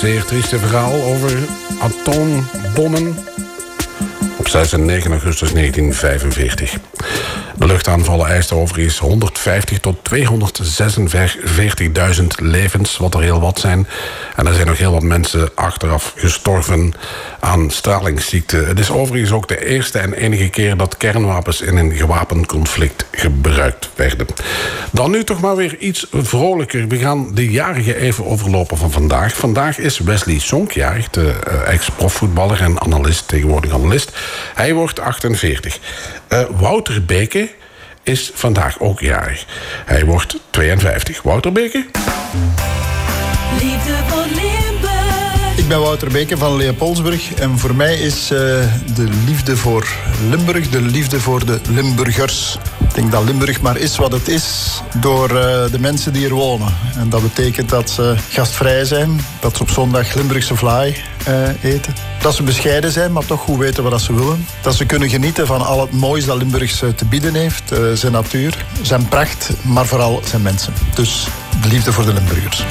zeer trieste verhaal over atoombommen op 6 en 9 augustus 1945. De luchtaanvallen eisten overigens 150 tot 246.000 levens, wat er heel wat zijn. En er zijn nog heel wat mensen achteraf gestorven aan stralingsziekte. Het is overigens ook de eerste en enige keer dat kernwapens in een gewapend conflict gebruikt werden. Dan nu toch maar weer iets vrolijker. We gaan de jarige even overlopen van vandaag. Vandaag is Wesley Sonk jarig, de ex-profvoetballer en analist, tegenwoordig analist. Hij wordt 48. Wouter Beke is vandaag ook jarig. Hij wordt 52. Wouter Beke? Liefde voor Limburg. Ik ben Wouter Beke van Leopoldsburg. En voor mij is de liefde voor Limburg de liefde voor de Limburgers. Ik denk dat Limburg maar is wat het is door de mensen die er wonen. En dat betekent dat ze gastvrij zijn, dat ze op zondag Limburgse vlaai eten. Dat ze bescheiden zijn, maar toch goed weten wat ze willen. Dat ze kunnen genieten van al het moois dat Limburg te bieden heeft. Zijn natuur, zijn pracht, maar vooral zijn mensen. Dus de liefde voor de Limburgers.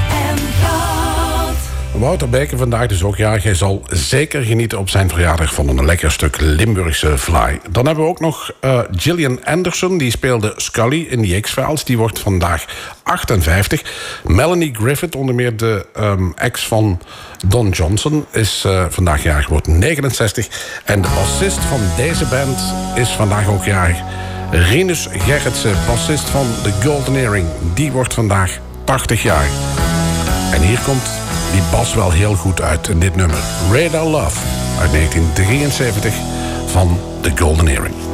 Wouter Beke vandaag dus ook jarig. Hij zal zeker genieten op zijn verjaardag van een lekker stuk Limburgse vlaai. Dan hebben we ook nog Gillian Anderson. Die speelde Scully in The X-Files. Die wordt vandaag 58. Melanie Griffith, onder meer de ex van Don Johnson, is vandaag jarig, wordt 69. En de bassist van deze band is vandaag ook jarig. Rinus Gerritsen, bassist van The Golden Earring. Die wordt vandaag 80 jaar. En hier komt die bas wel heel goed uit in dit nummer. Radar Love uit 1973 van The Golden Earring.